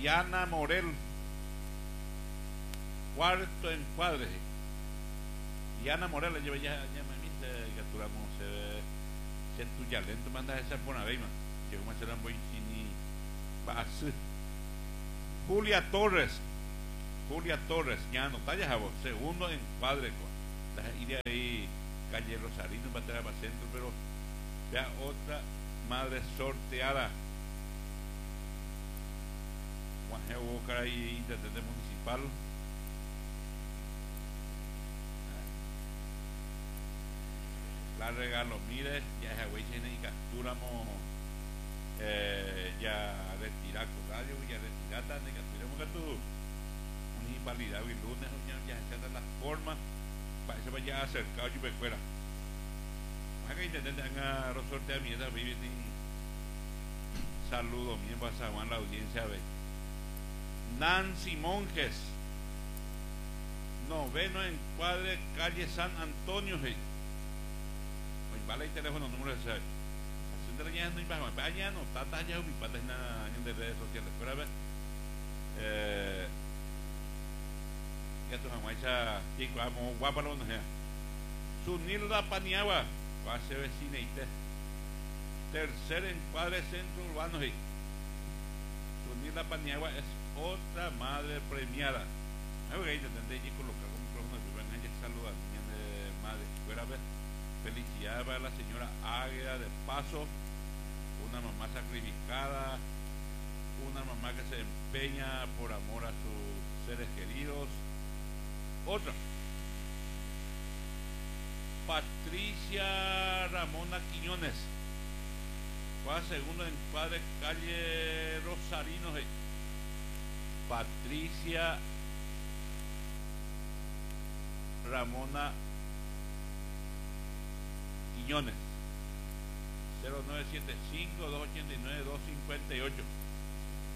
Diana Morel, cuarto encuadre. Diana Morel, lleva ya me miste, capturamos, se tu ya lento mandas esa por una vez, llegó más serán voy sin paso. Julia Torres, ya no tallas a vos, segundo encuadre, y de ahí calle Rosarino, para para centro, pero ya otra madre sorteada. Juan Boca ahí, intendente municipal. La regalo, mire, ya es güey, y capturamos ya retirar con radio, ya retirar, capturamos que tu municipalidad, y lunes, ya se trata las formas, para eso vaya acercado y me fuera. Más que intendente haga los sorteamientos, vive y saludos, bien, pasa Juan la audiencia, ve. Nancy Monjes, noveno encuadre, calle San Antonio, hey. Vale el teléfono número de ese. Ya no iba a ya no tata ya mi pata en de redes sociales. Pero a ver, ya tu jamaica chico amo guapa lo no sea. Sunilda Paniagua va a ser vecina y te. Tercer encuadre centro urbano. Sunilda Paniagua es otra madre premiada. Me voy a intentar colocar un micrófono y van a saludar de madre. Pero a ver. Felicidades para la señora Águeda de Paso, una mamá sacrificada, una mamá que se empeña por amor a sus seres queridos. Otra, Patricia Ramona Quiñones, fue a segundo encuadre, calle Rosarino. Patricia Ramona Quiñones, 0975-289-258.